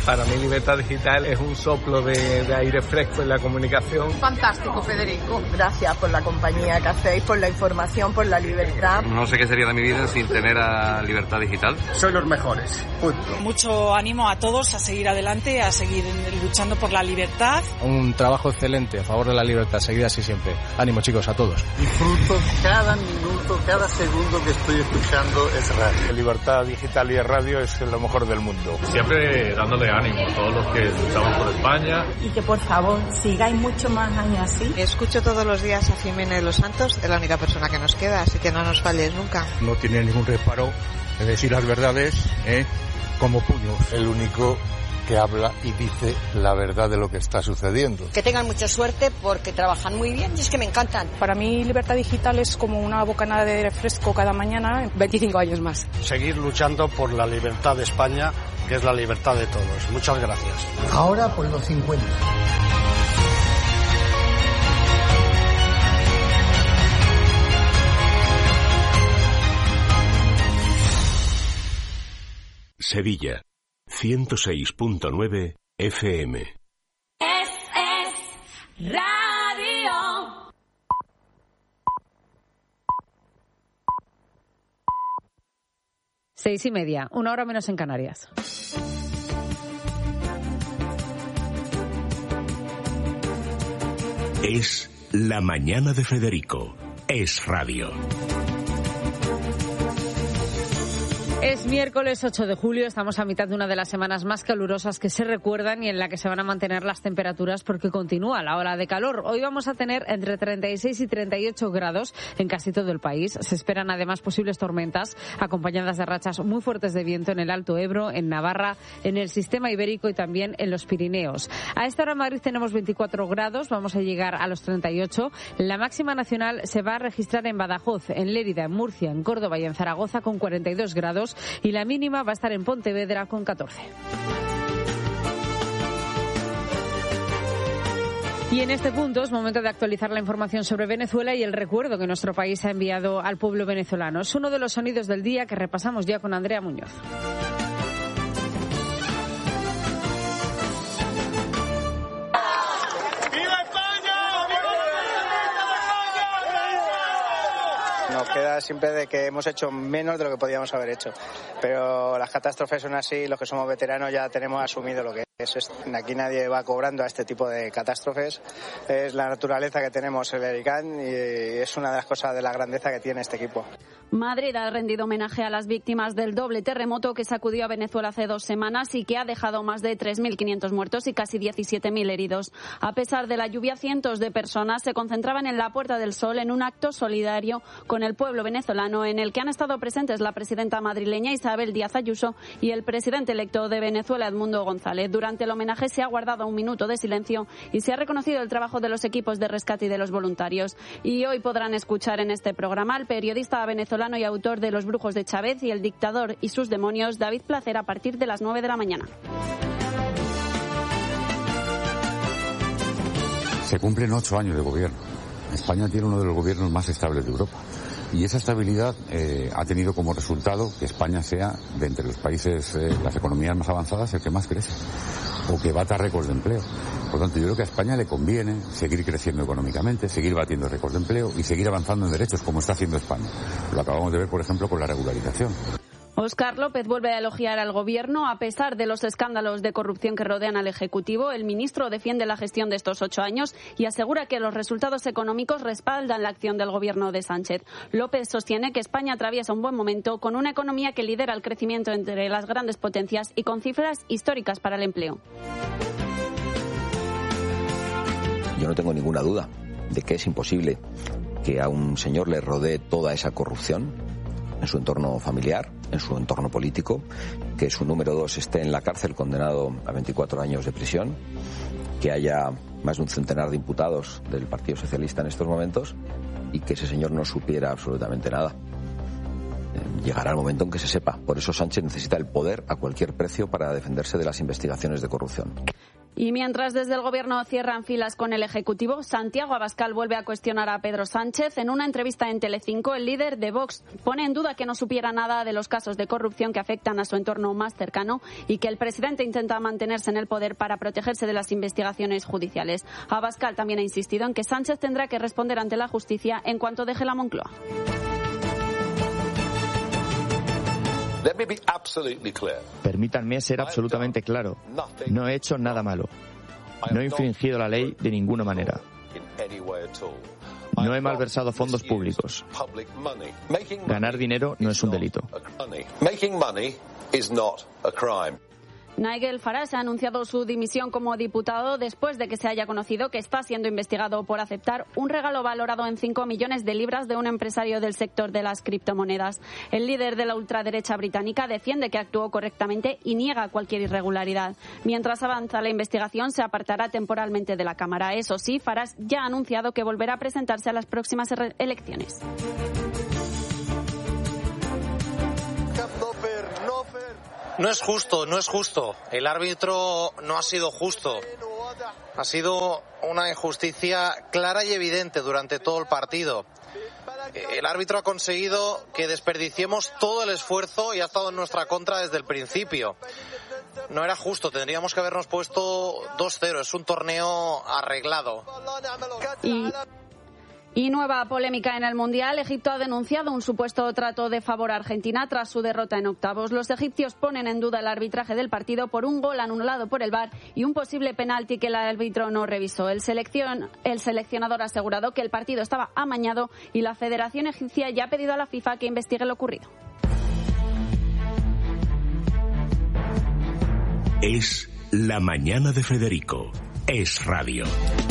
Para mí Libertad Digital es un soplo de aire fresco en la comunicación. Fantástico, Federico. Gracias por la compañía que hacéis, por la información, por la libertad. No sé qué sería de mi vida sin tener a Libertad Digital. Soy los mejores, punto. Mucho ánimo a todos a seguir adelante, a seguir luchando por la libertad. Un trabajo excelente a favor de la libertad, seguid así siempre. Ánimo, chicos, a todos. Disfruto cada minuto, cada segundo que estoy escuchando es radio. Libertad Digital y radio es lo mejor del mundo. Siempre dándole ánimo a todos los que luchamos por España. Y que por favor sigáis muchos más años así. Escucho todos los días a Jiménez Los Santos, es la única persona que nos queda, así que no nos falles nunca. No tiene ningún reparo en decir las verdades como puños. El único que habla y dice la verdad de lo que está sucediendo. Que tengan mucha suerte porque trabajan muy bien y es que me encantan. Para mí Libertad Digital es como una bocanada de aire fresco cada mañana, 25 años más. Seguir luchando por la libertad de España, que es la libertad de todos. Muchas gracias. Ahora por los 50. Sevilla, 106.9 FM. Es radio. Seis y media, 1 hora menos en Canarias. Es la mañana de Federico. Es radio. Es miércoles 8 de julio, estamos a mitad de una de las semanas más calurosas que se recuerdan y en la que se van a mantener las temperaturas porque continúa la ola de calor. Hoy vamos a tener entre 36 y 38 grados en casi todo el país. Se esperan además posibles tormentas acompañadas de rachas muy fuertes de viento en el Alto Ebro, en Navarra, en el sistema ibérico y también en los Pirineos. A esta hora en Madrid tenemos 24 grados, vamos a llegar a los 38. La máxima nacional se va a registrar en Badajoz, en Lérida, en Murcia, en Córdoba y en Zaragoza con 42 grados. Y la mínima va a estar en Pontevedra con 14. Y en este punto es momento de actualizar la información sobre Venezuela y el recuerdo que nuestro país ha enviado al pueblo venezolano. Es uno de los sonidos del día que repasamos ya con Andrea Muñoz. Nos queda siempre de que hemos hecho menos de lo que podíamos haber hecho, pero las catástrofes son así, los que somos veteranos ya tenemos asumido lo que es. Aquí nadie va cobrando a este tipo de catástrofes, es la naturaleza que tenemos el Ericán y es una de las cosas de la grandeza que tiene este equipo. Madrid ha rendido homenaje a las víctimas del doble terremoto que sacudió a Venezuela hace 2 semanas y que ha dejado más de 3.500 muertos y casi 17.000 heridos. A pesar de la lluvia, cientos de personas se concentraban en la Puerta del Sol en un acto solidario con el pueblo venezolano en el que han estado presentes la presidenta madrileña Isabel Díaz Ayuso y el presidente electo de Venezuela, Edmundo González. Durante el homenaje se ha guardado un minuto de silencio y se ha reconocido el trabajo de los equipos de rescate y de los voluntarios. Y hoy podrán escuchar en este programa al periodista venezolano y autor de Los brujos de Chávez y El dictador y sus demonios, David Placer, a partir de las 9 de la mañana. Se cumplen 8 años de gobierno. España tiene uno de los gobiernos más estables de Europa. Y esa estabilidad ha tenido como resultado que España sea, de entre los países, las economías más avanzadas, el que más crece, o que bata récords de empleo. Por lo tanto, yo creo que a España le conviene seguir creciendo económicamente, seguir batiendo récords de empleo y seguir avanzando en derechos, como está haciendo España. Lo acabamos de ver, por ejemplo, con la regularización. Óscar López vuelve a elogiar al Gobierno. A pesar de los escándalos de corrupción que rodean al Ejecutivo, el ministro defiende la gestión de estos 8 años y asegura que los resultados económicos respaldan la acción del Gobierno de Sánchez. López sostiene que España atraviesa un buen momento con una economía que lidera el crecimiento entre las grandes potencias y con cifras históricas para el empleo. Yo no tengo ninguna duda de que es imposible que a un señor le rodee toda esa corrupción en su entorno familiar, en su entorno político, que su número 2 esté en la cárcel condenado a 24 años de prisión, que haya más de un centenar de imputados del Partido Socialista en estos momentos y que ese señor no supiera absolutamente nada. llegará el momento en que se sepa. Por eso Sánchez necesita el poder a cualquier precio para defenderse de las investigaciones de corrupción. Y mientras desde el Gobierno cierran filas con el Ejecutivo, Santiago Abascal vuelve a cuestionar a Pedro Sánchez. En una entrevista en Telecinco, el líder de Vox pone en duda que no supiera nada de los casos de corrupción que afectan a su entorno más cercano y que el presidente intenta mantenerse en el poder para protegerse de las investigaciones judiciales. Abascal también ha insistido en que Sánchez tendrá que responder ante la justicia en cuanto deje la Moncloa. Permítanme ser absolutamente claro. No he hecho nada malo. No he infringido la ley de ninguna manera. No he malversado fondos públicos. Ganar dinero no es un delito. Nigel Farage ha anunciado su dimisión como diputado después de que se haya conocido que está siendo investigado por aceptar un regalo valorado en 5 millones de libras de un empresario del sector de las criptomonedas. El líder de la ultraderecha británica defiende que actuó correctamente y niega cualquier irregularidad. Mientras avanza la investigación, se apartará temporalmente de la Cámara. Eso sí, Farage ya ha anunciado que volverá a presentarse a las próximas elecciones. No es justo. El árbitro no ha sido justo. Ha sido una injusticia clara y evidente durante todo el partido. El árbitro ha conseguido que desperdiciemos todo el esfuerzo y ha estado en nuestra contra desde el principio. No era justo, tendríamos que habernos puesto 2-0. Es un torneo arreglado. Y nueva polémica en el Mundial. Egipto ha denunciado un supuesto trato de favor a Argentina tras su derrota en octavos. Los egipcios ponen en duda el arbitraje del partido por un gol anulado por el VAR y un posible penalti que el árbitro no revisó. El seleccionador ha asegurado que el partido estaba amañado y la Federación Egipcia ya ha pedido a la FIFA que investigue lo ocurrido. Es la mañana de Federico. Es radio.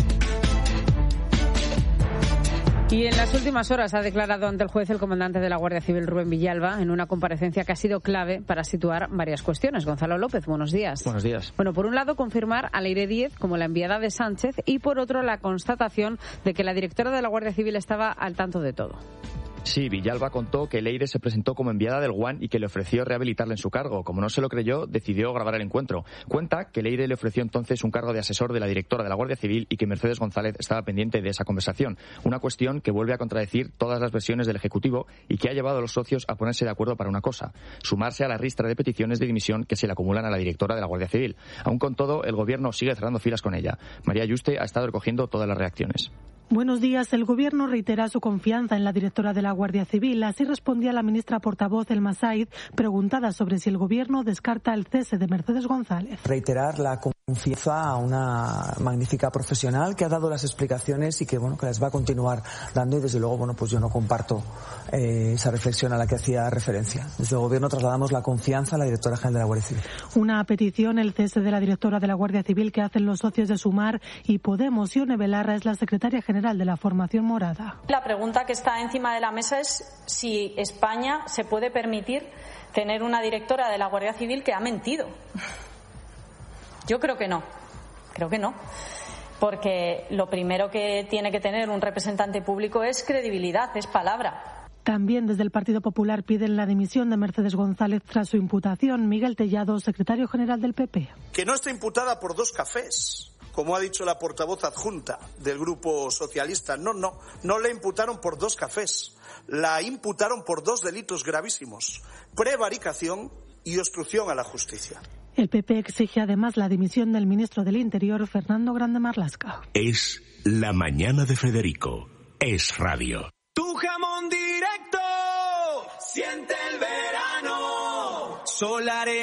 Y en las últimas horas ha declarado ante el juez el comandante de la Guardia Civil, Rubén Villalba, en una comparecencia que ha sido clave para situar varias cuestiones. Gonzalo López, buenos días. Buenos días. Bueno, por un lado, confirmar a Leire Díez como la enviada de Sánchez y por otro, la constatación de que la directora de la Guardia Civil estaba al tanto de todo. Sí, Villalba contó que Leire se presentó como enviada del GUAN y que le ofreció rehabilitarla en su cargo. Como no se lo creyó, decidió grabar el encuentro. Cuenta que Leire le ofreció entonces un cargo de asesor de la directora de la Guardia Civil y que Mercedes González estaba pendiente de esa conversación. Una cuestión que vuelve a contradecir todas las versiones del Ejecutivo y que ha llevado a los socios a ponerse de acuerdo para una cosa: sumarse a la ristra de peticiones de dimisión que se le acumulan a la directora de la Guardia Civil. Aún con todo, el Gobierno sigue cerrando filas con ella. María Yuste ha estado recogiendo todas las reacciones. Buenos días. El Gobierno reitera su confianza en la directora de la Guardia Civil. Así respondía la ministra portavoz Elma Said, preguntada sobre si el Gobierno descarta el cese de Mercedes González. Reiterar la confianza a una magnífica profesional que ha dado las explicaciones y que que las va a continuar dando, y desde luego pues yo no comparto esa reflexión a la que hacía referencia. Desde el Gobierno trasladamos la confianza a la directora general de la Guardia Civil. Una petición, el cese de la directora de la Guardia Civil, que hacen los socios de Sumar y Podemos. Ione Belarra es la secretaria general de la formación morada. La pregunta que está encima de la mesa es si España se puede permitir tener una directora de la Guardia Civil que ha mentido. Yo creo que no, porque lo primero que tiene que tener un representante público es credibilidad, es palabra. También desde el Partido Popular piden la dimisión de Mercedes González tras su imputación. Miguel Tellado, secretario general del PP. Que no está imputada por 2 cafés, como ha dicho la portavoz adjunta del Grupo Socialista. No le imputaron por 2 cafés. La imputaron por 2 delitos gravísimos: prevaricación y obstrucción a la justicia. El PP exige además la dimisión del ministro del Interior, Fernando Grande Marlaska. Es la mañana de Federico. Es radio. Tu jamón directo, siente el verano, Solar